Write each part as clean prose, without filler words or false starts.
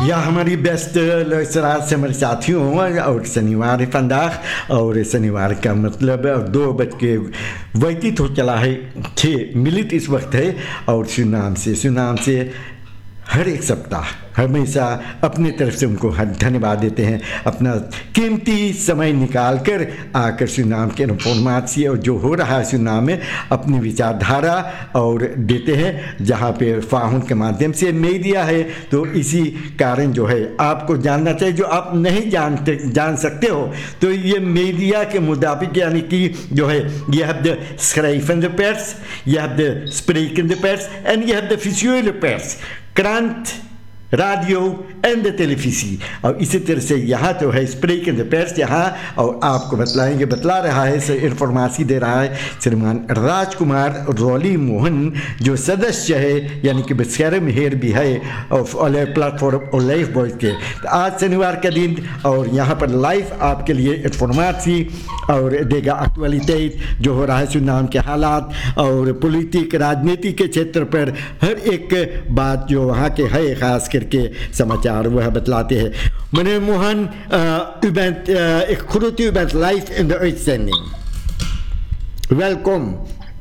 Ja, हमारी best luisteraars en हमारे साथियों और शनिवार है vandaag और शनिवार का मतलब 2 बज के व्यतीत हो चला है 6 मिनट इस वक्त है और सुनाम से हर एक सप्ताह हमेशा अपनी तरफ से उनको धन्यवाद देते हैं अपना कीमती समय निकाल कर आकर सुनाम के इन्फॉर्मेशन और जो हो रहा है सुनाम में अपनी विचारधारा और देते हैं जहाँ पे फाहुन के माध्यम से मीडिया है तो इसी कारण जो है आपको जानना चाहिए जो आप नहीं जान सकते हो तो ये मीडिया के मुताबिक यानी कि जो है ये have the schrijvende pers, je hebt de sprekende pers en je hebt de visuele pers. Krant, radio en de televisie और इसी तरह से यहाँ तो है स्प्रेकिंग द पर्स यहाँ और आपको बतला रहा है इन्फॉर्मेशन दे रहा है श्रीमान राजकुमार रॉली मोहन जो सदस्य है यानी कि बस्कर मेहर भी है of olive platform olive boys के तो आज शनिवार का दिन और यहाँ पर लाइव आपके लिए इन्फॉर्मेशन और देगा एक्चुअलिटी जो हो रहा है सुनाम के हालात और पॉलिटिक राजनीति के क्षेत्र पर हर एक बात जो वहाँ के है खास करके समाचार वह बतलाते हैं meneer Mohan ik groet u bent live in de uitzending welkom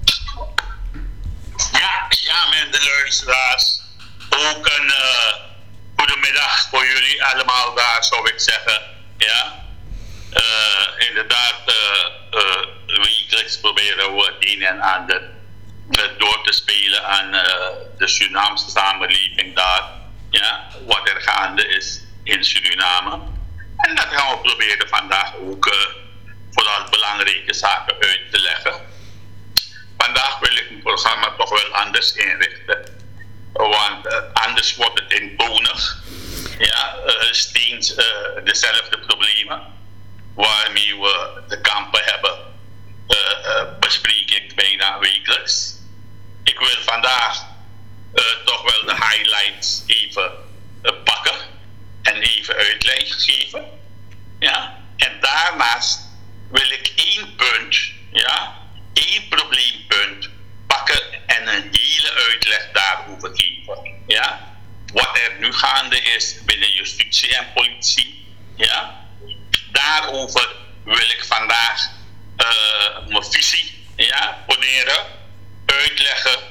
ja met de luisteraars ook een goedemiddag voor jullie allemaal daar zou ik zeggen ja inderdaad wekelijks proberen we het een en ander door te spelen aan de Surinaamse samenleving daar ja, wat er gaande is in Suriname. En dat gaan we proberen vandaag ook vooral belangrijke zaken uit te leggen. Vandaag wil ik het programma toch wel anders inrichten. Want anders wordt het eentonig. Ja, steeds dezelfde problemen waarmee we te kampen hebben. Bespreek ik bijna wekelijks. Ik wil vandaag toch wel de highlights even pakken en even uitleg geven. Ja? En daarnaast wil ik 1 punt, ja, 1 probleempunt pakken en een hele uitleg daarover geven. Ja? Wat er nu gaande is binnen justitie en politie. Ja? Daarover wil ik vandaag mijn visie poneren, uitleggen.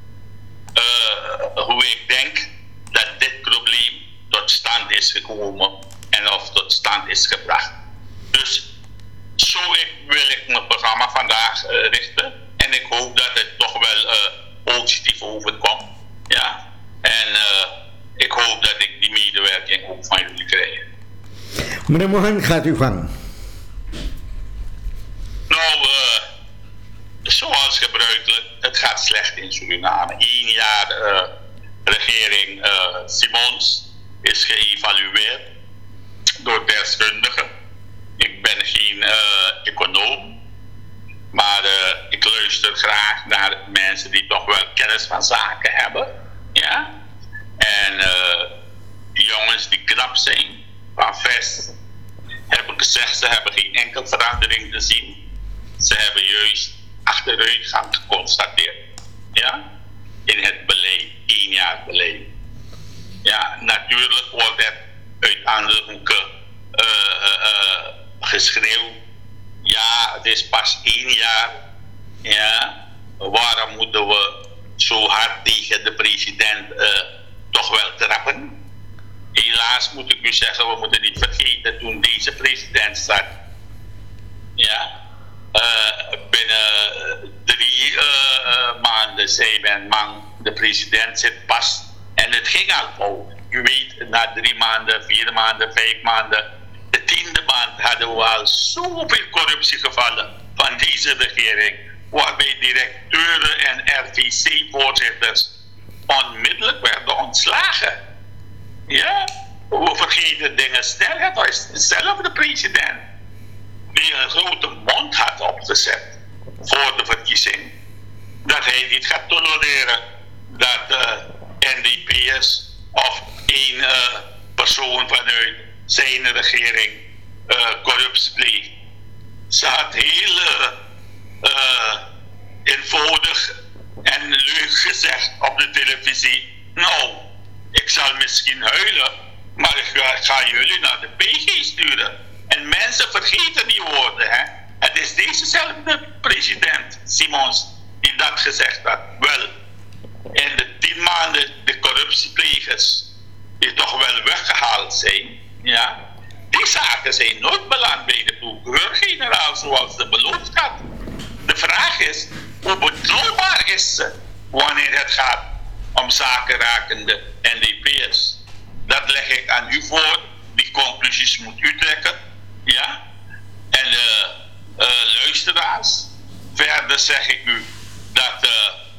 Hoe ik denk dat dit probleem tot stand is gekomen en of tot stand is gebracht. Dus zo wil ik mijn programma vandaag richten en ik hoop dat het toch wel positief overkomt. Ja? En ik hoop dat ik die medewerking ook van jullie krijg. Meneer Mohan, gaat u gang. Nou, zoals gebruikelijk, het gaat slecht in Suriname. 1 jaar regering Simons is geëvalueerd door deskundigen. Ik ben geen econoom, maar ik luister graag naar mensen die toch wel kennis van zaken hebben. Ja? En die jongens die knap zijn, van vers, hebben gezegd ze hebben geen enkele verandering te zien. Ze hebben juist achteruitgang geconstateerd. Ja? In het beleid, 1 jaar beleid. Ja, natuurlijk wordt er uit andere hoeken geschreeuwd. Ja, het is pas 1 jaar. Ja, waarom moeten we zo hard tegen de president toch wel trappen? Helaas moet ik u zeggen, we moeten niet vergeten toen deze president zat. Ja. Binnen 3 maanden zei men, man, de president zit pas. En het ging al fout. U weet, na 3 maanden, 4 maanden, 5 maanden, de 10e maand hadden we al zoveel corruptiegevallen van deze regering. Waarbij directeuren en RVC-voorzitters onmiddellijk werden ontslagen. Ja, we vergeten dingen snel. Het was dezelfde president die een grote mond had opgezet voor de verkiezing. Dat hij niet gaat tolereren dat NDP'ers of 1 persoon vanuit zijn regering corruptie pleegt. Ze had heel eenvoudig en leuk gezegd op de televisie. Nou, ik zal misschien huilen, Maar ik ga jullie naar de PG sturen. En mensen vergeten die woorden. Hè? Het is dezezelfde president Simons die dat gezegd had. Wel, in de 10 maanden de corruptieplegers die toch wel weggehaald zijn. Ja? Die zaken zijn nooit beland bij de procureur-generaal zoals ze beloofd had. De vraag is, hoe betrouwbaar is ze wanneer het gaat om zaken rakende NDP'ers? Dat leg ik aan u voor. Die conclusies moet u trekken. Ja? En luisteraars, verder zeg ik u dat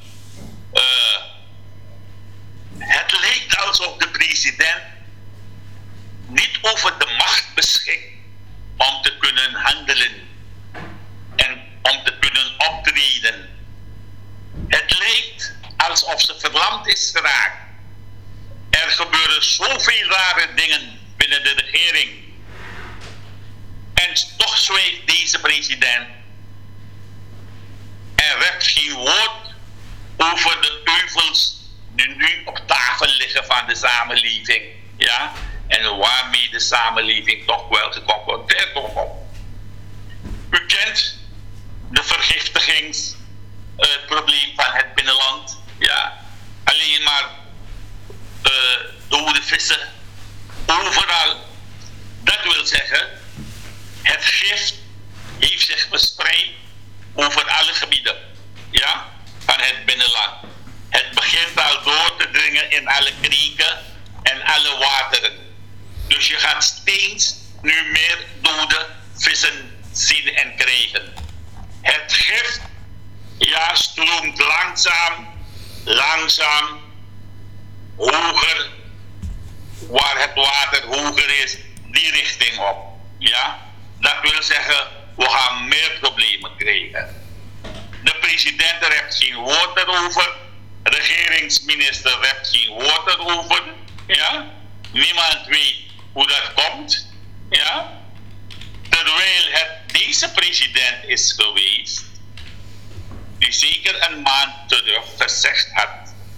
het lijkt alsof de president niet over de macht beschikt om te kunnen handelen en om te kunnen optreden. Het lijkt alsof ze verlamd is geraakt. Er gebeuren zoveel rare dingen binnen de regering. En toch zwijgt deze president. Er werd geen woord over de euvels die nu op tafel liggen van de samenleving. Ja? En waarmee de samenleving toch wel geconfronteerd wordt. U kent de vergiftigingsprobleem van het binnenland. Ja? Alleen maar dode vissen overal. Dat wil zeggen, het gif heeft zich verspreid over alle gebieden, ja, van het binnenland. Het begint al door te dringen in alle krieken en alle wateren. Dus je gaat steeds nu meer dode vissen zien en krijgen. Het gif, ja, stroomt langzaam, hoger, waar het water hoger is, die richting op. Ja? Dat wil zeggen, we gaan meer problemen krijgen. De president heeft geen woord erover. De regeringsminister heeft geen woord erover. Ja? Niemand weet hoe dat komt. Ja? Terwijl het deze president is geweest, die zeker een maand terug gezegd had: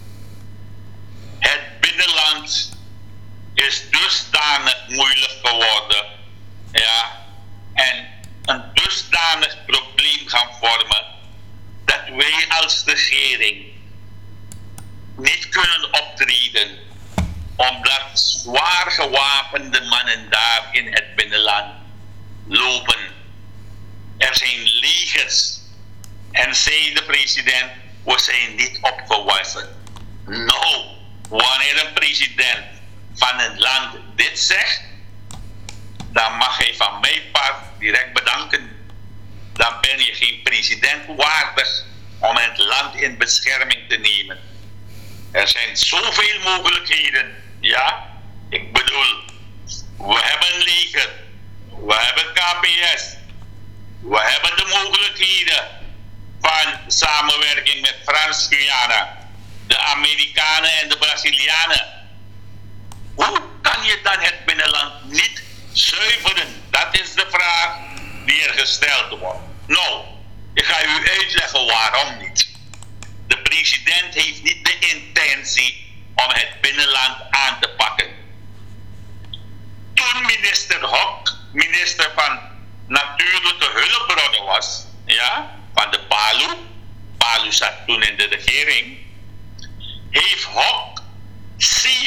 het binnenland is dusdanig moeilijk geworden, ja, en een dusdanig probleem gaan vormen, dat wij als regering niet kunnen optreden, omdat zwaar gewapende mannen daar in het binnenland lopen. Er zijn legers. En zei de president, we zijn niet opgewassen. Nou, wanneer een president van een land dit zegt, dan mag hij van mijn part direct bedanken. Dan ben je geen president waardig om het land in bescherming te nemen. Er zijn zoveel mogelijkheden. Ja, ik bedoel, we hebben een leger, we hebben KPS, we hebben de mogelijkheden van samenwerking met Frans-Guyana, de Amerikanen en de Brazilianen. Hoe kan je dan het binnenland niet zuiveren? Dat is de vraag die er gesteld wordt. Nou, ik ga u uitleggen waarom niet. De president heeft niet de intentie om het binnenland aan te pakken. Toen minister Hok, minister van Natuurlijke Hulpbronnen was, ja, van de Palu zat toen in de regering, heeft Hok 70%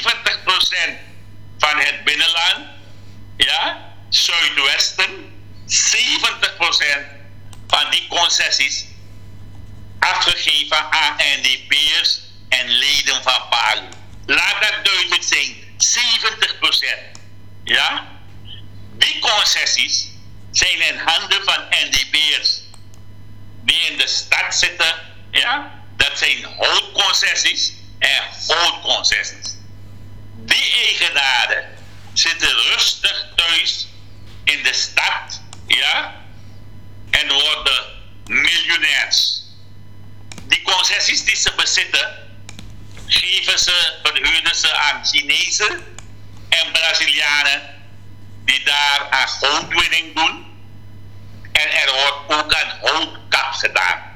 van het binnenland, ja, Zuidwesten, 70% van die concessies afgegeven aan NDP'ers en leden van Palu. Laat dat duidelijk zijn, 70%. Ja? Die concessies zijn in handen van NDP'ers die in de stad zitten. Ja? Dat zijn houtconcessies en goudconcessies. Die eigenaren zitten rustig thuis in de stad, ja, en worden miljonairs. Die concessies die ze bezitten, verhuren ze aan Chinezen en Brazilianen die daar aan goudwinning doen. En er wordt ook aan houtkap gedaan.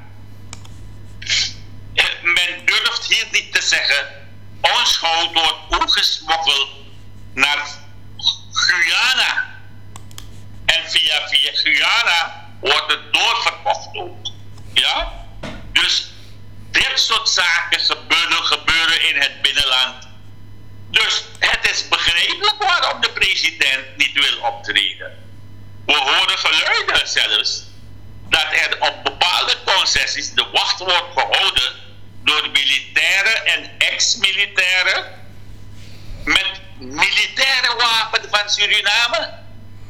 Men durft hier niet te zeggen, ons goud wordt ook gesmokkeld naar president niet wil optreden. We horen geluiden zelfs dat er op bepaalde concessies de wacht wordt gehouden door militairen en ex-militairen met militaire wapens van Suriname.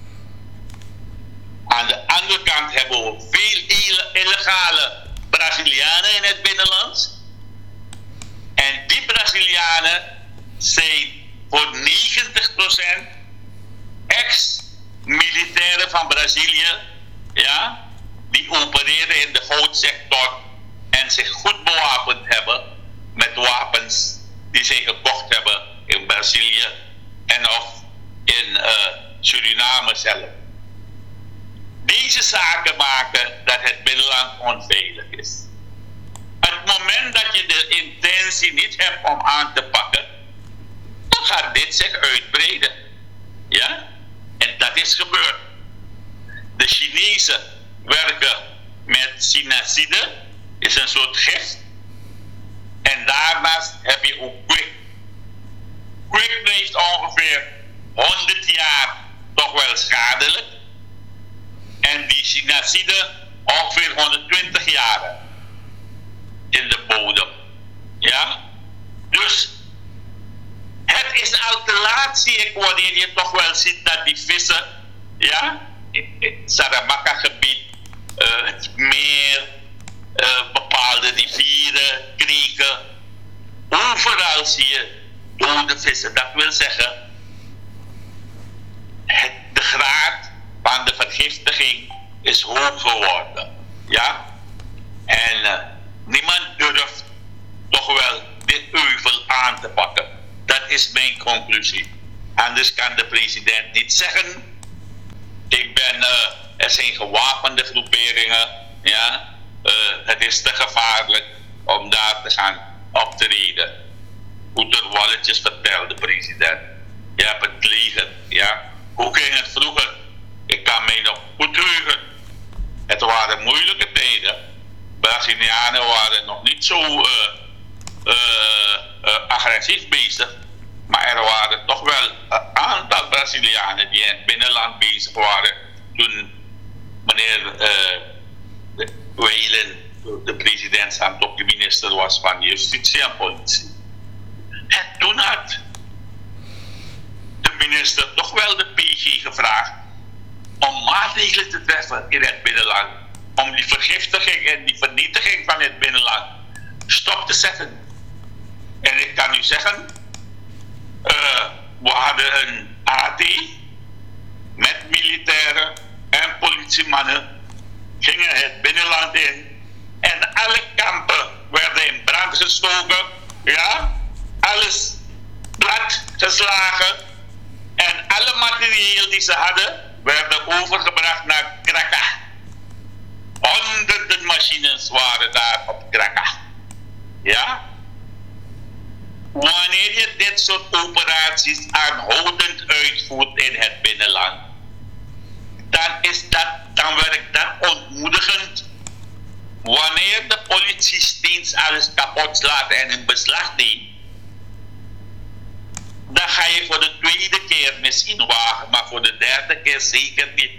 Aan de andere kant hebben we veel illegale Brazilianen in het binnenland. En die Brazilianen zijn voor 90% ex-militairen van Brazilië, ja, die opereren in de goudsector en zich goed bewapend hebben met wapens die zij gekocht hebben in Brazilië en of in Suriname zelf. Deze zaken maken dat het binnenland onveilig is. Het moment dat je de intentie niet hebt om aan te pakken, dan gaat dit zich uitbreiden. Ja? En dat is gebeurd. De Chinezen werken met sinacide, is een soort gif. En daarnaast heb je ook kwik. Kwik blijft ongeveer 100 jaar toch wel schadelijk. En die sinacide ongeveer 120 jaar in de bodem. Ja? Dus het is al te laat, zie ik, wanneer je toch wel ziet dat die vissen, ja, in het Saramaka gebied, het meer, bepaalde rivieren, krieken, overal zie je dode vissen. Dat wil zeggen, de graad van de vergiftiging is hoog geworden. Ja? En niemand durft toch wel dit euvel aan te pakken. Dat is mijn conclusie. Anders kan de president niet zeggen, er zijn gewapende groeperingen, ja? Het is te gevaarlijk om daar te gaan optreden. Hoe Walletjes vertelde, president. Je hebt het liggen, ja? Hoe ging het vroeger? Ik kan mij nog goed heugen. Het waren moeilijke tijden. Brazilianen waren nog niet zo agressief bezig. Maar er waren toch wel een aantal Brazilianen die in het binnenland bezig waren toen meneer Weylen, de president, ook de minister was van Justitie en Politie. En toen had de minister toch wel de PG gevraagd om maatregelen te treffen in het binnenland. Om die vergiftiging en die vernietiging van het binnenland stop te zetten. En ik kan u zeggen, we hadden een AT met militairen en politiemannen, gingen het binnenland in en alle kampen werden in brand gestoken, ja, alles plat geslagen en alle materieel die ze hadden werden overgebracht naar Kraka. Honderden machines waren daar op Kraka. Ja? Wanneer je dit soort operaties aanhoudend uitvoert in het binnenland, dan werkt dat ontmoedigend. Wanneer de politie steeds alles kapot slaat en in beslag neemt, dan ga je voor de tweede keer misschien wagen, maar voor de derde keer zeker niet.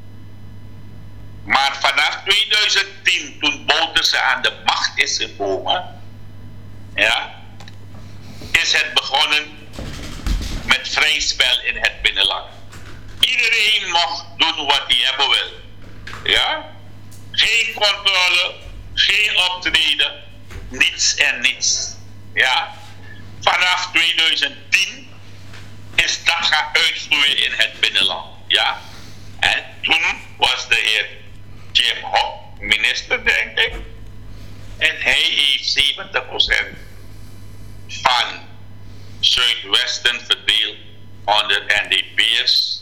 Maar vanaf 2010, toen Bouterse aan de macht is gekomen, ja, is het begonnen met vrij spel in het binnenland. Iedereen mocht doen wat hij hebben wil. Ja? Geen controle, geen optreden, niets en niets. Ja? Vanaf 2010 is dat gaan uitvloeien in het binnenland. Ja? En toen was de heer Jim Hock minister, denk ik. En hij heeft 70% van Zuidwesten verdeeld onder NDP'ers,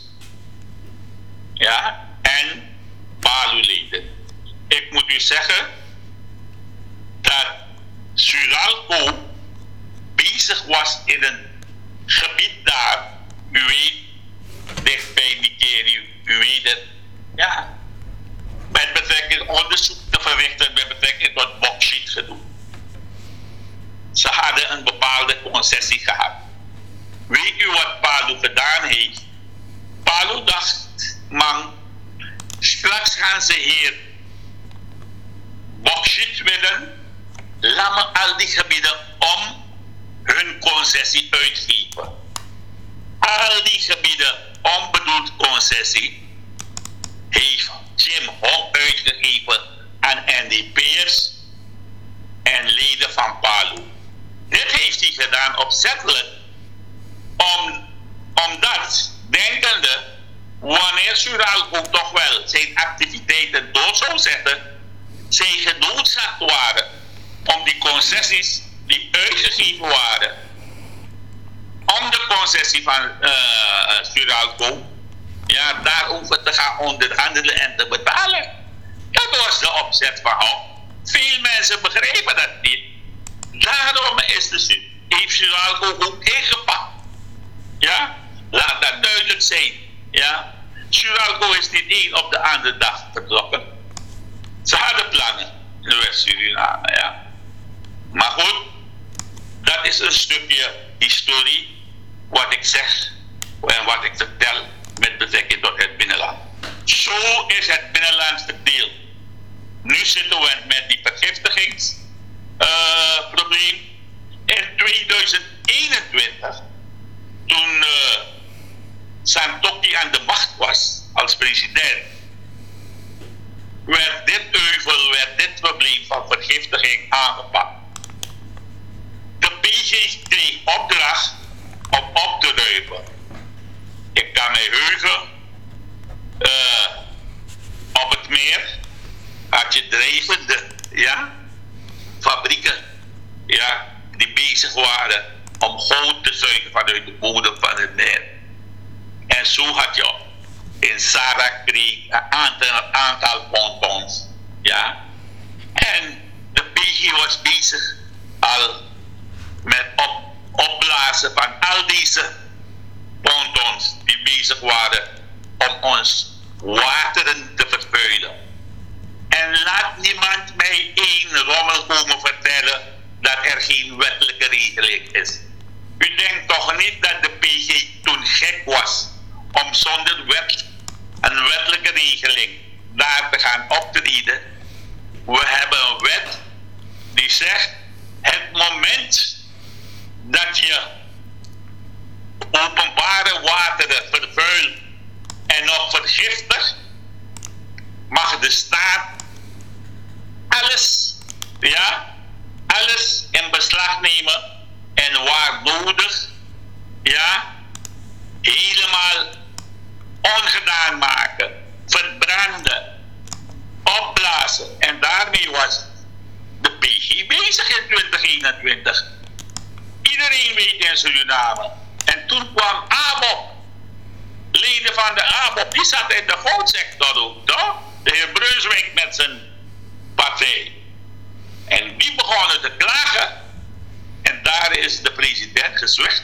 ja, en Paluleden. Ik moet u zeggen dat Suralco bezig was in een gebied daar, u weet, dicht bij Nigeria, u weet het, ja, met betrekking onderzoek te verrichten met betrekking tot bauxiet gedoe. Ze hadden een bepaalde concessie gehad. Weet u wat Palu gedaan heeft? Amerikaanse heer bauxiet willen, laat me al die gebieden om hun concessie uitgeven. Al die gebieden onbedoeld concessie heeft Jim Hong uitgegeven aan NDP'ers en leden van PALU. Dit heeft hij gedaan opzettelijk, omdat, denkende, wanneer Suralco toch wel zijn activiteiten door zou zetten, zij genoodzaakt waren om die concessies die uitgegeven waren, om de concessie van Suralco, ja, daarover te gaan onderhandelen en te betalen. Dat was de opzet van Hong. Veel mensen begrepen dat niet. Daarom heeft Suralco ook ingepakt. Ja, laat dat duidelijk zijn. Ja, Suralco is niet één op de andere dag vertrokken. Ze hadden plannen in West-Suriname, ja. Maar goed, dat is een stukje historie wat ik zeg en wat ik vertel met betrekking tot het binnenland. Zo is het binnenland verdeeld. Nu zitten we met die vergiftigingsprobleem. In 2021, toen Santokki aan de macht was als president, werd dit probleem van vergiftiging aangepakt. De PG kreeg opdracht om op te ruimen. Ik kan me heugen, op het meer had je drijvende, ja, fabrieken, ja, die bezig waren om goud te zuigen vanuit de bodem van het meer. En zo had je in Sarak Creek een aantal pontons, ja. En de PG was bezig al met opblazen van al deze pontons die bezig waren om ons wateren te vervuilen. En laat niemand mij één rommel komen vertellen dat er geen wettelijke regeling is. U denkt toch niet dat de PG toen gek was om zonder een wettelijke regeling daar te gaan optreden? We hebben een wet die zegt, het moment dat je openbare wateren vervuilt en nog vergiftigt, mag de staat alles in beslag nemen en waar nodig, ja, helemaal ongedaan maken, verbranden, opblazen. En daarmee was de PG bezig in 2021. Iedereen weet in Suriname. En toen kwam ABOP. Leden van de ABOP, die zaten in de goudsector ook, toch? De heer Breuswijk met zijn partij. En die begonnen te klagen. En daar is de president gezwicht.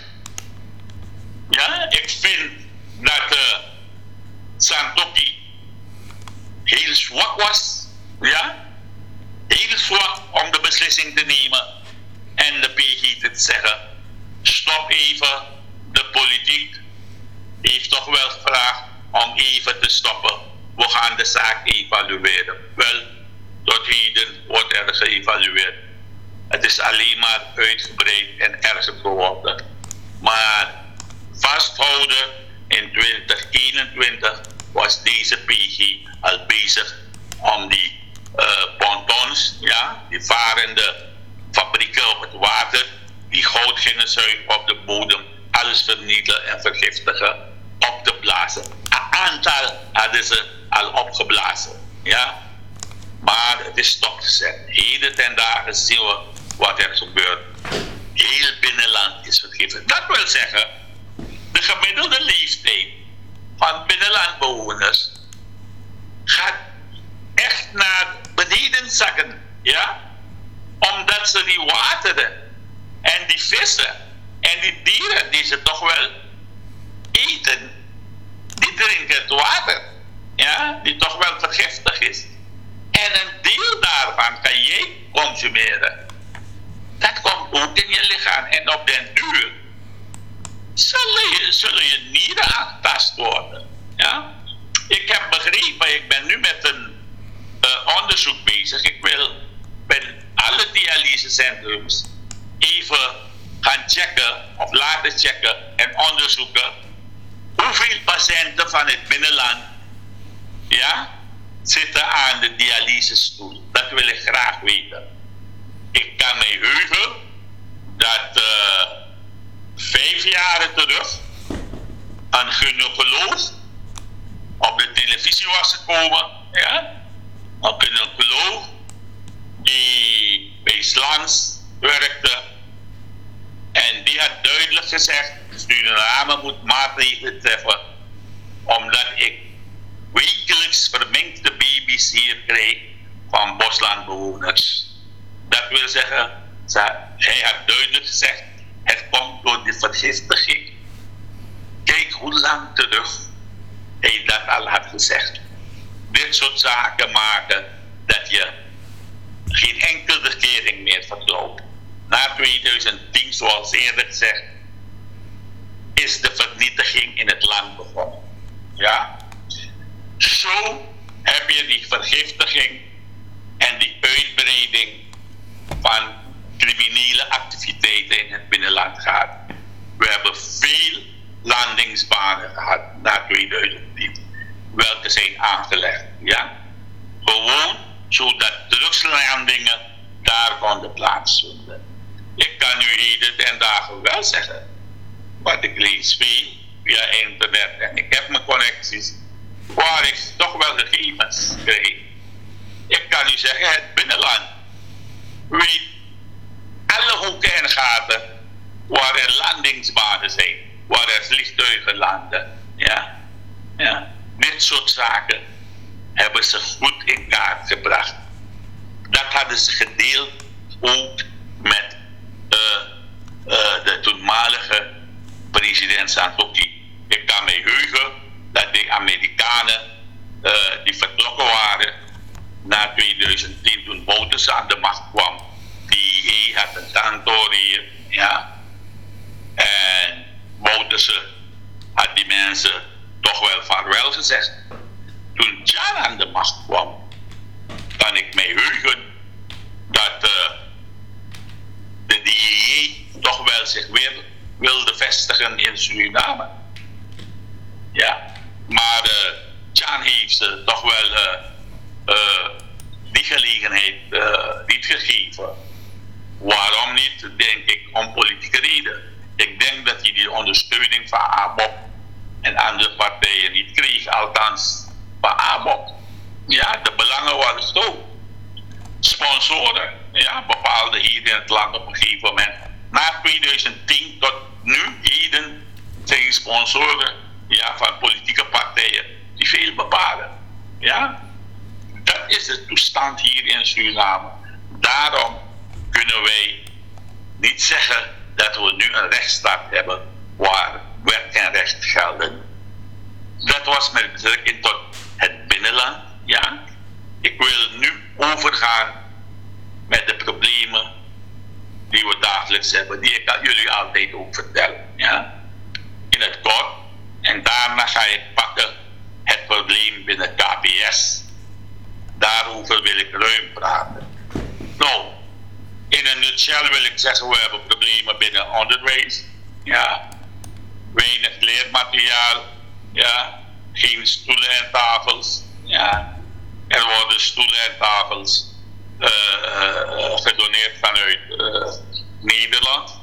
Ja, ik vind dat Santokki heel zwak was. Ja, heel zwak om de beslissing te nemen. En de PG te zeggen, stop even, de politiek heeft toch wel gevraagd om even te stoppen. We gaan de zaak evalueren. Wel, tot heden wordt er geëvalueerd. Het is alleen maar uitgebreid en erger geworden. Maar vasthouden, in 2021 was deze PG al bezig om die pontons, ja, die varende fabrieken op het water, die goud gingen zuigen op de bodem, alles vernietigen en vergiftigen, op te blazen. Een aantal hadden ze al opgeblazen, ja. Maar het is stopgezet. Heden ten dagen zien we wat er gebeurt. Heel binnenland is vergiftigd. Dat wil zeggen, de gemiddelde leeftijd van binnenlandbewoners gaat echt naar beneden zakken, ja. Omdat ze die wateren en die vissen en die dieren die ze toch wel eten, die drinken het water, ja, die toch wel vergiftigd is. En een deel daarvan kan jij consumeren. Dat komt ook in je lichaam en op den duur zullen je nieren aangetast worden. Ja? Ik heb begrepen, ik ben nu met een onderzoek bezig. Ik wil bij alle dialysecentrums even gaan checken of laten checken en onderzoeken hoeveel patiënten van het binnenland zitten aan de dialysestoel. Dat wil ik graag weten. Ik kan me heugen dat 5 jaar terug een gynaecoloog op de televisie was gekomen. Een gynaecoloog die bij Slans werkte. En die had duidelijk gezegd, Suriname moet maatregelen treffen, omdat ik wekelijks verminkte baby's hier krijg van boslandbewoners. Dat wil zeggen, hij had duidelijk gezegd, het komt door de vergiftiging. Kijk hoe lang terug hij dat al had gezegd. Dit soort zaken maken dat je geen enkele regering meer vertrouwt. Na 2010, zoals eerder gezegd, is de vernietiging in het land begonnen. Zo heb je die vergiftiging en die uitbreiding van criminele activiteiten in het binnenland gehad. We hebben veel landingsbanen gehad na 2010, welke zijn aangelegd. Gewoon zodat drugslandingen daar konden plaatsvinden. Ik kan u heden ten dagen wel zeggen, wat ik lees veel via internet en ik heb mijn connecties, waar ik toch wel gegevens krijg. Ik kan u zeggen, het binnenland weet alle hoeken en gaten waar er landingsbanen zijn, waar er vliegtuigen landen. Dit soort zaken hebben ze goed in kaart gebracht. Dat hadden ze gedeeld ook met de toenmalige president Santokki. Ik kan me heugen dat de Amerikanen die vertrokken waren na 2010 toen Bouterse aan de macht kwam. Die had een kantoor hier. En Bouterse had die mensen toch wel vaarwel gezegd. Toen Jan aan de macht kwam, kan ik mij heugen dat de DEE toch wel zich weer wilde vestigen in Suriname. Maar Jan heeft ze toch wel die gelegenheid niet gegeven. Waarom niet? Denk ik om politieke reden. Ik denk dat hij die ondersteuning van ABOP en andere partijen niet kreeg, althans van ABOP. De belangen waren zo. Sponsoren, bepaalde hier in het land op een gegeven moment. Na 2010 tot nu, heden, zijn sponsoren van politieke partijen die veel bepalen. Dat is de toestand hier in Suriname. Daarom kunnen wij niet zeggen dat we nu een rechtsstaat hebben waar wet en recht gelden. Dat was met betrekking tot het binnenland. Ik wil nu overgaan met de problemen die we dagelijks hebben, die ik jullie altijd ook vertel. In het kort. En daarna ga ik pakken het probleem binnen KPS. Daarover wil ik ruim praten. Nou, in een nutshell wil ik zeggen, we hebben problemen binnen onderwijs. Weinig leermateriaal. Geen stoelen en tafels. Er worden stoelen en tafels gedoneerd vanuit Nederland.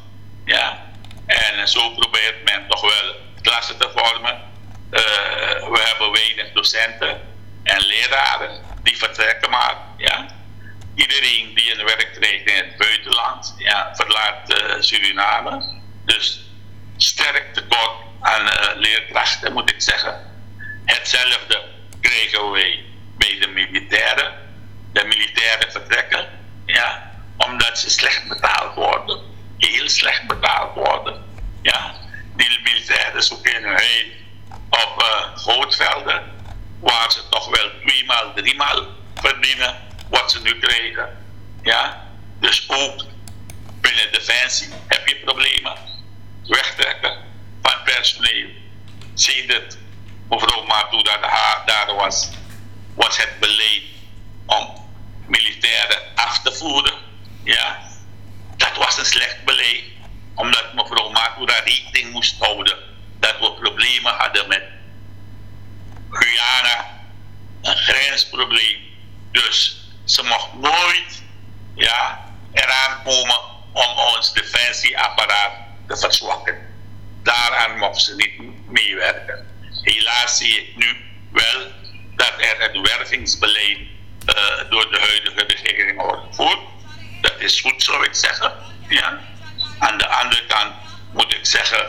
En zo probeert men toch wel klassen te vormen. We hebben weinig docenten en leraren die vertrekken maar. Iedereen die een werk krijgt in het buitenland verlaat Suriname. Dus sterk tekort aan leerkrachten, moet ik zeggen. Hetzelfde krijgen wij bij de militairen. De militairen vertrekken omdat ze slecht betaald worden. Heel slecht betaald worden. Die militairen zoeken hun heil op goudvelden, waar ze toch wel 2-maal, 3-maal verdienen wat ze nu krijgen. Dus ook binnen Defensie heb je problemen. Wegtrekken van personeel. Sedert mevrouw Matuda daar was het beleid om militairen af te voeren. Ja, dat was een slecht beleid, omdat mevrouw Matura rekening moest houden dat we problemen hadden met Guyana, een grensprobleem. Dus ze mocht nooit eraan komen om ons defensieapparaat te verzwakken. Daaraan mocht ze niet meewerken. Helaas zie ik nu wel dat er het wervingsbeleid door de huidige regering wordt gevoerd. Dat is goed, zou ik zeggen. Ja. Aan de andere kant moet ik zeggen,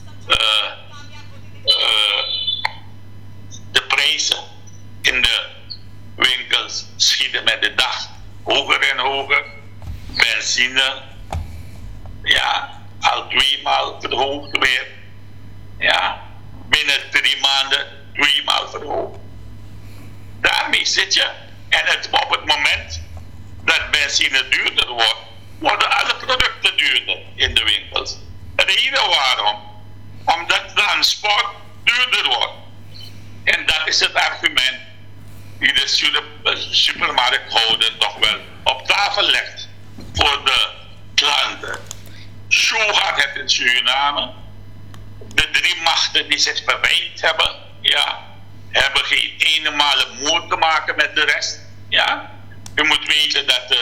de prijzen in de winkels schieten met de dag hoger en hoger. Benzine, al 2 maal verhoogd weer. Ja, binnen 3 maanden 2 maal verhoogd. Daarmee zit je. En op het moment dat benzine duurder wordt, worden alle producten duurder in de winkels. Reden waarom? Omdat transport duurder wordt. En dat is het argument die de supermarkthouder toch wel op tafel legt voor de klanten. Zo gaat het in Suriname. De 3 machten die zich bewijnd hebben, hebben geen ene male moeite te maken met de rest. Ja? U moet weten dat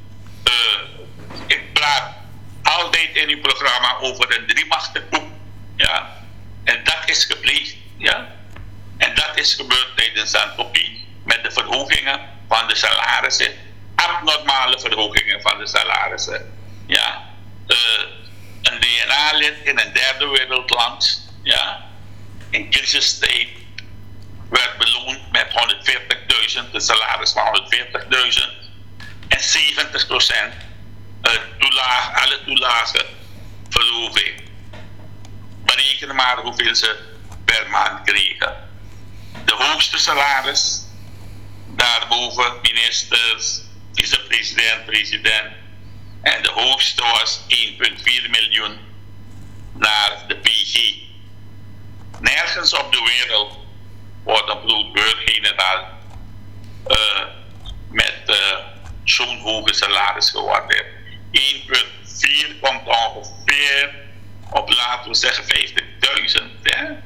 ik praat altijd in uw programma over een 3-machtenkoep. Ja? En dat is gepleegd. Ja? En dat is gebeurd tijdens Santopie met de verhogingen van de salarissen. Abnormale verhogingen van de salarissen. Ja? Een DNA-lid in een derde wereldland, in crisistijd, werd beloond met 140.000, de salaris van 140.000 en 70% alle toelagen verhoging. Bereken maar hoeveel ze per maand kregen. De hoogste salaris, daarboven ministers, vicepresident, president. En de hoogste was 1,4 miljoen naar de PG. Nergens op de wereld wordt een broodbeurt-generaal met zo'n hoge salaris gewaardeerd. 1,4 komt ongeveer op, laten we zeggen, $50.000.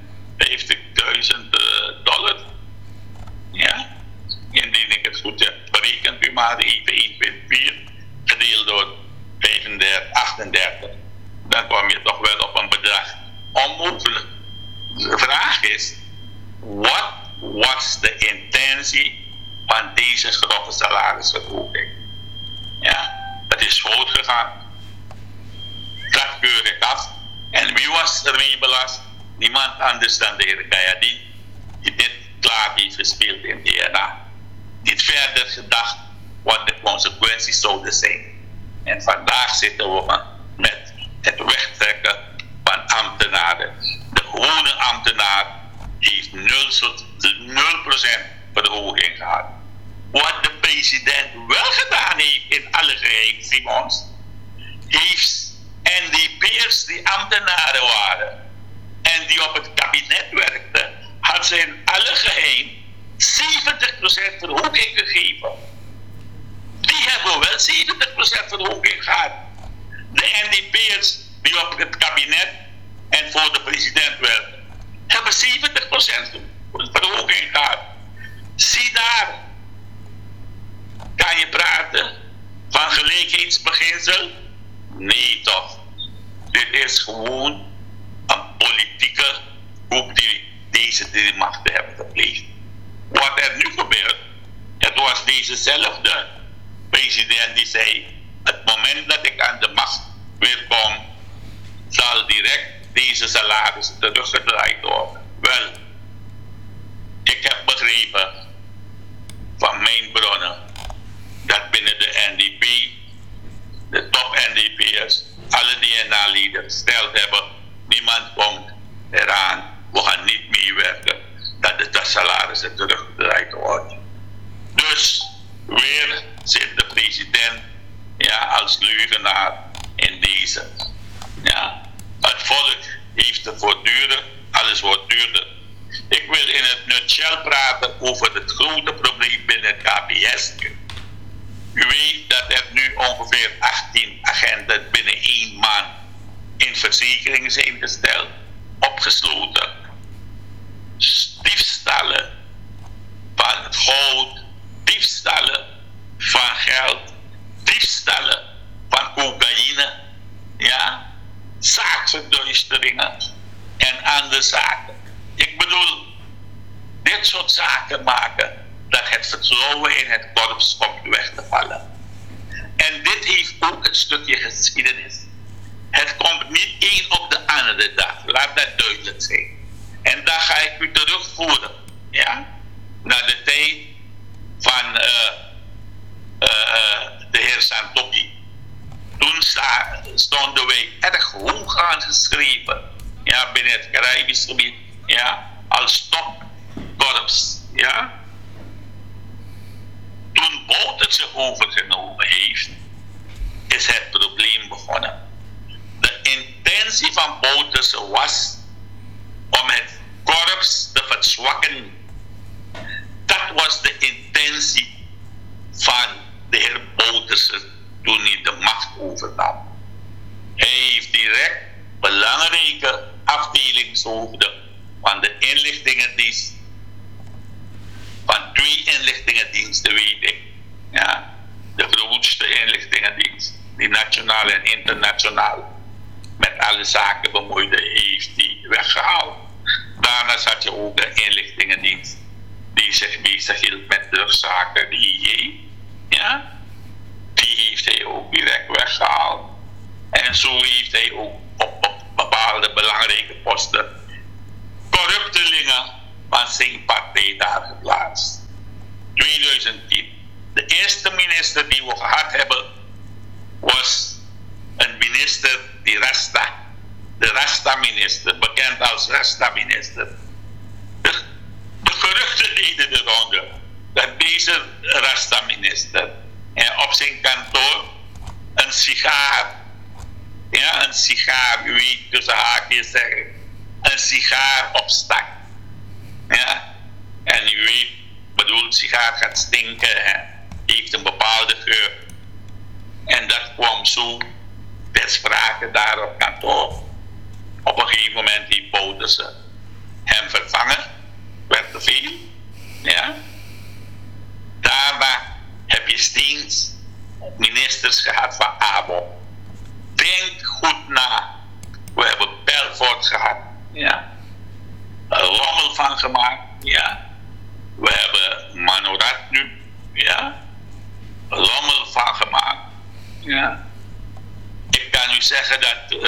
$50.000. Ja, indien ik het goed heb. Berekent u maar even 1,4 gedeeld door 38. Dan kom je toch wel op een bedrag onmogelijk. De vraag is, wat was de intentie van deze grote salarisverhoging? Ja, het is fout gegaan. Dat keur ik af. En wie was ermee belast? Niemand anders dan de heer Gayadien, die dit klaar heeft gespeeld in DNA. Niet verder gedacht wat de consequenties zouden zijn. En vandaag zitten we met het wegtrekken van ambtenaren. De gewone ambtenaar heeft 0% verhoging gehad. Wat de president wel gedaan heeft in alle geheim, Simons, heeft NDP'ers die ambtenaren waren en die op het kabinet werkten, had ze in alle geheim 70% verhoging gegeven. Die hebben wel 70% verhoging gehad. De NDP'ers die op het kabinet en voor de president werken, hebben 70% verhoging gehad. Zie daar, kan je praten van gelijkheidsbeginsel? Nee toch. Dit is gewoon een politieke groep die deze 3 machten hebben gepleegd. Wat er nu gebeurt, het was dezezelfde president die zei, het moment dat ik aan de macht weer kom, zal direct deze salaris teruggedraaid worden. Wel, ik heb begrepen van mijn bronnen dat binnen de NDP, de top NDP'ers, alle DNA-leden gesteld hebben, niemand komt eraan, we gaan niet meewerken dat de salarissen teruggedraaid worden. Dus weer zit de president als leugenaar in deze. Ja. Het volk heeft het voortdurend, alles wordt duurder. Ik wil in het nutshell praten over het grote probleem binnen het KBS. U weet dat er nu ongeveer 18 agenten binnen 1 maand in verzekeringen zijn gesteld, opgesloten. Diefstallen van het goud, diefstallen van geld, diefstallen van cocaïne, ja, zaakverduisteringen en andere zaken. Ik bedoel, dit soort zaken maken dat het vertrouwen in het korps komt weg te vallen. En dit heeft ook een stukje geschiedenis. Het komt niet één op de andere dag, laat dat duidelijk zijn. En dan ga ik u terugvoeren, ja, naar de tijd van de heer Santokki. Toen stonden wij erg hoog aangeschreven, ja, binnen het Caribisch gebied, ja, als topkorps, ja. Toen Bouter zich overgenomen heeft, is het probleem begonnen. De intentie van Bouter was om het korps te verzwakken. Dat was de intentie van de heer Bouter toen hij de macht overnam. Hij heeft direct belangrijke afdelingshoofden van de inlichtingendienst, van 2 inlichtingendiensten weet ik. Ja, de grootste inlichtingendienst, die nationaal en internationaal met alle zaken bemoeide, heeft hij weggehaald. Daarnaast had je ook een inlichtingendienst die zich bezighield met drugszaken, de IJ. Ja, die heeft hij ook direct weggehaald. En zo heeft hij ook op bepaalde belangrijke posten corruptelingen van zijn partij daar geplaatst. 2010. De eerste minister die we gehad hebben was een minister, die Rasta. De Rasta-minister, bekend als Rasta-minister. De geruchten deden de ronde dat deze Rasta-minister op zijn kantoor een sigaar, ja, een sigaar, u weet, tussen haakjes zeggen, een sigaar opstak. Ja, en u weet, bedoel, sigaar gaat stinken, hè, heeft een bepaalde geur. En dat kwam zo ter sprake daar op kantoor. Op een gegeven moment heeft Bouterse hem vervangen, werd te veel. Ja. Daarna heb je steeds ministers gehad van ABO. Denk goed na. We hebben Belfort gehad. Ja. Een rommel van gemaakt. Ja. We hebben Manorat nu. Ja. Een rommel van gemaakt. Ja. Ik kan u zeggen dat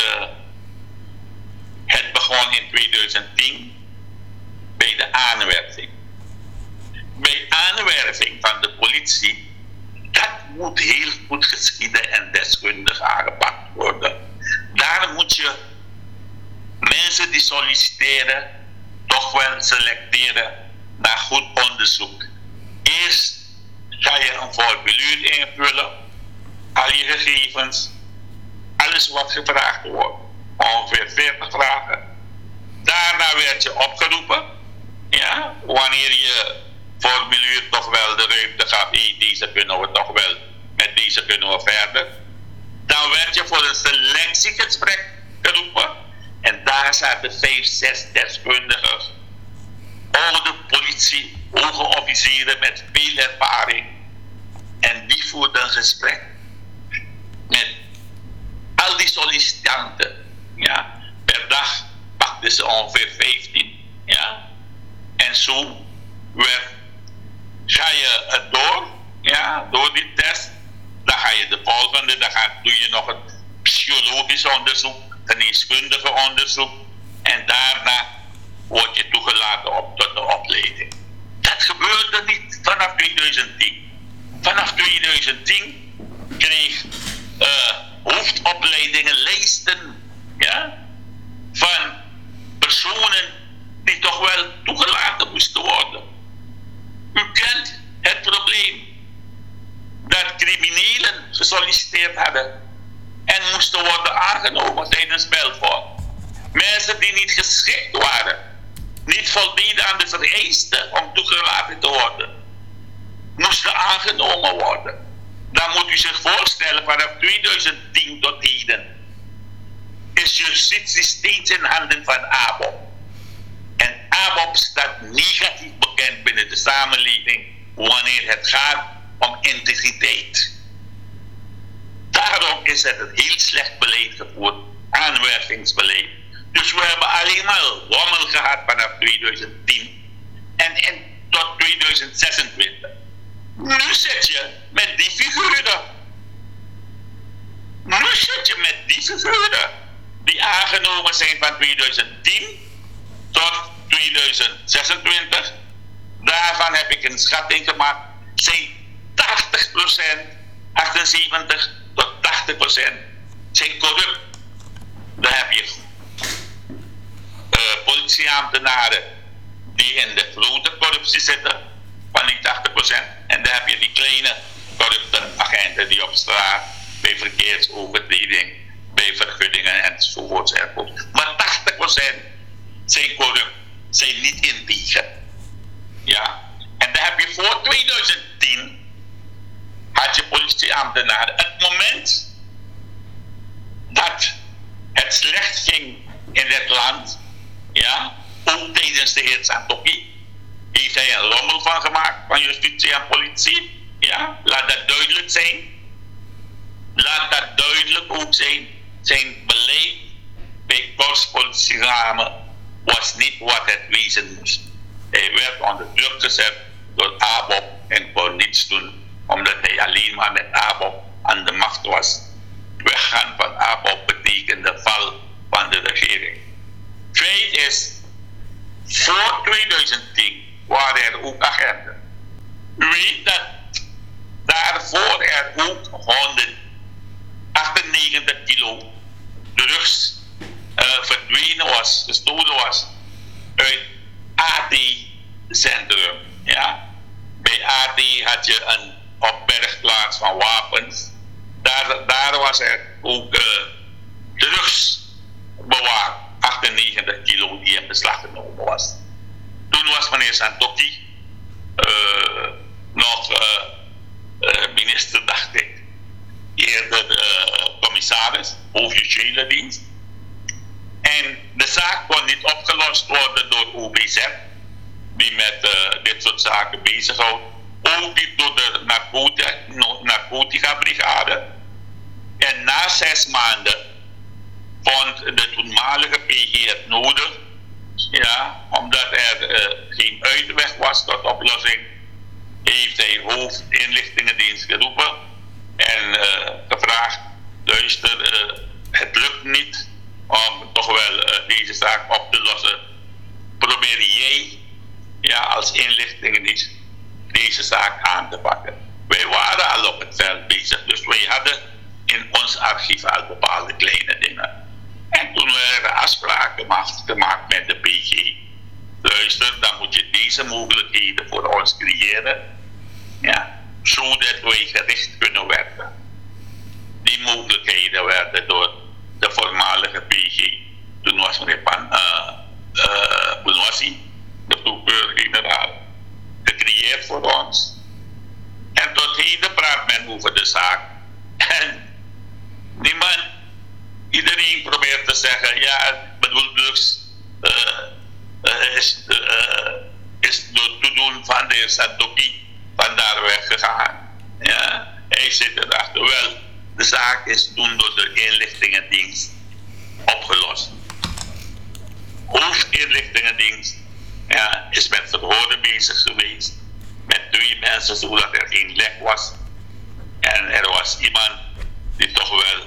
het begon in 2010 bij de aanwerving. Bij aanwerving van de politie, dat moet heel goed geschieden en deskundig aangepakt worden. Daar moet je mensen die solliciteren toch wel selecteren naar goed onderzoek. Eerst ga je een formulier invullen, al je gegevens, alles wat gevraagd wordt, ongeveer 40 vragen. Daarna werd je opgeroepen, ja, wanneer je formulier toch wel de ruimte gaf, deze kunnen we toch wel, met deze kunnen we verder. Dan werd je voor een selectiegesprek geroepen en daar zaten 5, 6 deskundigen, oude politie, hoge officieren met veel ervaring en die voerden een gesprek met al die sollicitanten. Ja. Per dag pakten ze ongeveer 15. Ja. En zo ga je het door, ja, door die test. Dan ga je de volgende, doe je nog een psychologisch onderzoek, geneeskundige onderzoek. En daarna word je toegelaten tot de opleiding. Dat gebeurde niet vanaf 2010. Vanaf 2010 kreeg hoofdopleidingen lijsten, ja, van personen die toch wel toegelaten moesten worden. U kent het probleem dat criminelen gesolliciteerd hadden en moesten worden aangenomen tijdens Belfort. Mensen die niet geschikt waren, niet voldeden aan de vereisten om toegelaten te worden, moesten aangenomen worden. dan moet u zich voorstellen, vanaf 2010 tot heden is justitie steeds in handen van ABOP. En ABOP staat negatief bekend binnen de samenleving wanneer het gaat om integriteit. Daarom is het een heel slecht beleid gevoerd, aanwervingsbeleid. Dus we hebben alleen maar rommel gehad vanaf 2010 en tot 2026. Nu zit je met die figuren. Nu zit je met die figuren die aangenomen zijn van 2010 tot 2026. Daarvan heb ik een schatting gemaakt. Zijn 80%, 78 tot 80% zijn corrupt. Dan heb je politieambtenaren die in de grote corruptie zitten van die 80%. En dan heb je die kleine corrupte agenten die op straat bij verkeersovertreding, bij vergunningen enzovoorts. Maar 80% zijn corrupt, zijn niet integer. Ja. En dan heb je voor 2010 had je politieambtenaren. Het moment dat het slecht ging in het land, ja, ook tijdens de heer Santokki, heeft hij een rommel van gemaakt van justitie en politie. Ja, laat dat duidelijk zijn. Laat dat duidelijk ook zijn. Zijn beleid bij korpspolitieramen was niet wat het wezen moest. Hij werd onder druk gezet door ABOP en kon niets doen, omdat hij alleen maar met ABOP aan de macht was. Weggaan van ABOP betekent de val van de regering. Feit is, voor 2010 waren er ook agenten. U weet dat daarvoor er ook 198 kilo drugs verdwenen was, gestolen was uit AT-centrum. Ja? Bij AT had je een opbergplaats van wapens. Daar was er ook drugs bewaard. 98 kilo die in beslag genomen was. Toen was meneer Santokki nog minister, dacht ik. Eerder commissaris, hoofdjudiciële dienst. En de zaak kon niet opgelost worden door OBZ, die met dit soort zaken bezighoudt. Ook niet door de narcotica brigade. En na 6 maanden vond de toenmalige PG het nodig, ja, omdat er geen uitweg was tot oplossing, heeft hij hoofdinlichtingendienst geroepen en gevraagd, luister, het lukt niet om toch wel deze zaak op te lossen. Probeer jij, ja, als inlichtingendienst deze zaak aan te pakken. Wij waren al op het veld bezig, dus wij hadden in ons archief al bepaalde kleine dingen. En toen werden afspraken gemaakt met de PG. Luister, dan moet je deze mogelijkheden voor ons creëren, ja, zodat wij gericht kunnen werken. Die mogelijkheden werden door de voormalige PG, toen was meneer Bounouassi, de procureur-generaal, gecreëerd voor ons. En tot heden praat men over de zaak. En iedereen probeert te zeggen, ja, bedoeldrugs is door toedoen van de heer Santokki vandaar weggegaan. Ja, hij zit erachter. Wel, de zaak is toen door de inlichtingendienst opgelost. Hoofdinlichtingendienst, ja, is met verhoren bezig geweest. Met 2 mensen, zodat er geen lek was. En er was iemand die toch wel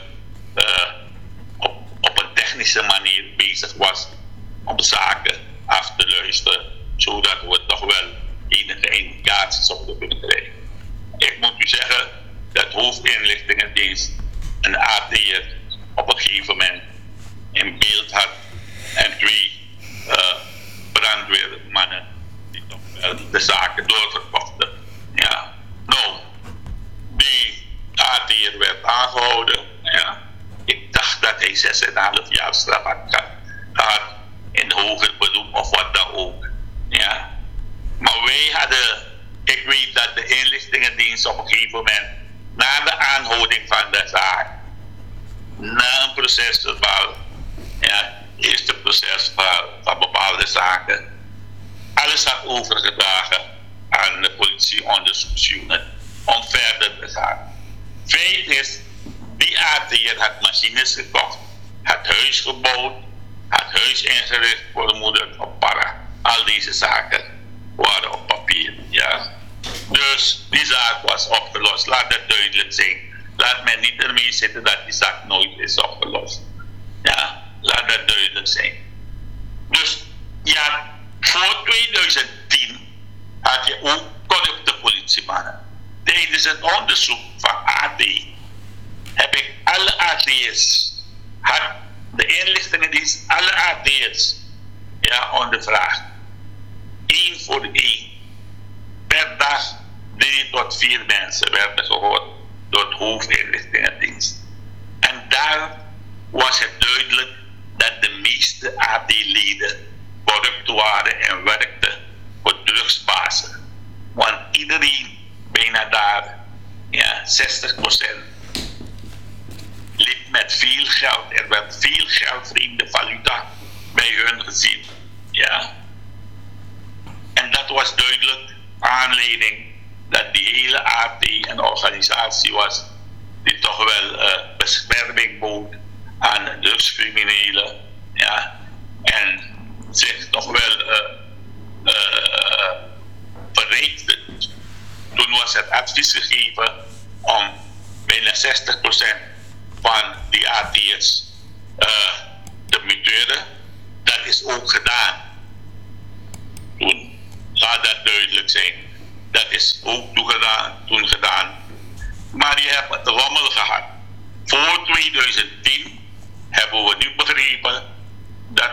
op een technische manier bezig was om zaken af te luisteren, zodat we toch wel enige indicaties op kunnen krijgen. Ik moet u zeggen dat hoofdinlichtingendienst een AT'er op een gegeven moment in beeld had en 2 brandweermannen die toch wel de zaken doorverkochten. Ja. Nou, die AT'er werd aangehouden. Ja. Ik dacht dat hij 6,5 jaar straf had gehad in hoger beroep of wat dan ook. Ja. Maar wij hadden, ik weet dat de inlichtingendienst op een gegeven moment na de aanhouding van de zaak, na een procesverbaal, ja, eerste procesverbaal van bepaalde zaken, alles had overgedragen aan de politieonderzoeksunit om verder te gaan. Feit is, die ATR had machines gekocht, had huis gebouwd, had huis ingericht voor de moeder op para. Al deze zaken waren op papier. Ja. Dus die zaak was opgelost. Laat het duidelijk zijn. Laat men niet ermee zitten dat die zaak nooit is opgelost. Ja, laat dat duidelijk zijn. Dus ja, voor 2010 had je ook corrupte politiemannen. Tijdens het onderzoek van AD heb ik alle AD's, had de inlichtingendienst alle AD's ondervraagd. 1 voor 1. Per dag 3 tot 4 mensen werden gehoord door het hoofdinlichtingendienst. En daar was het duidelijk dat de meeste AD-leden corrupt waren en werkten voor drugsbazen. Want iedereen bijna daar, 60%, liep met veel geld. Er werd veel geld, vreemde valuta, bij hun gezien. Ja. En dat was duidelijk aanleiding dat die hele AD een organisatie was die toch wel bescherming bood aan drugscriminelen. Ja. En zich toch wel verrijkte. Toen was het advies gegeven om bijna 60% van die AD's te muteren. Dat is ook gedaan. Laat dat duidelijk zijn. Dat is ook toen gedaan. Maar je hebt het rommel gehad. Voor 2010